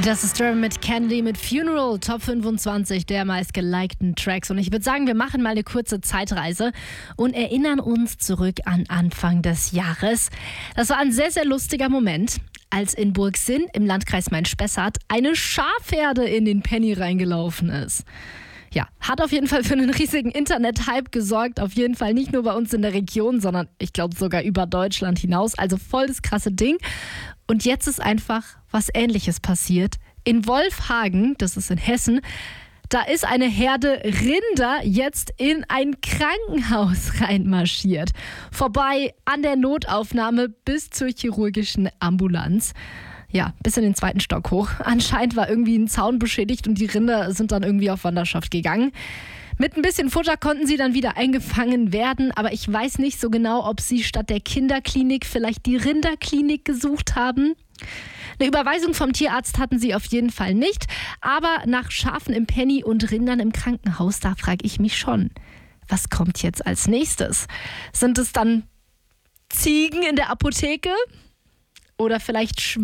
Das ist Drum mit Candy mit Funeral, Top 25 der meistgelikten Tracks. Und ich würde sagen, wir machen mal eine kurze Zeitreise und erinnern uns zurück an Anfang des Jahres. Das war ein sehr, sehr lustiger Moment, als in Burgsinn im Landkreis Main-Spessart eine Schafherde in den Penny reingelaufen ist. Ja, hat auf jeden Fall für einen riesigen Internet-Hype gesorgt. Auf jeden Fall nicht nur bei uns in der Region, sondern ich glaube sogar über Deutschland hinaus. Also voll das krasse Ding. Und jetzt ist einfach was Ähnliches passiert. In Wolfhagen, das ist in Hessen, da ist eine Herde Rinder jetzt in ein Krankenhaus reinmarschiert. Vorbei an der Notaufnahme bis zur chirurgischen Ambulanz. Ja, bis in den 2. Stock hoch. Anscheinend war irgendwie ein Zaun beschädigt und die Rinder sind dann irgendwie auf Wanderschaft gegangen. Mit ein bisschen Futter konnten sie dann wieder eingefangen werden, aber ich weiß nicht so genau, ob sie statt der Kinderklinik vielleicht die Rinderklinik gesucht haben. Eine Überweisung vom Tierarzt hatten sie auf jeden Fall nicht, aber nach Schafen im Penny und Rindern im Krankenhaus, da frage ich mich schon, was kommt jetzt als nächstes? Sind es dann Ziegen in der Apotheke? Oder vielleicht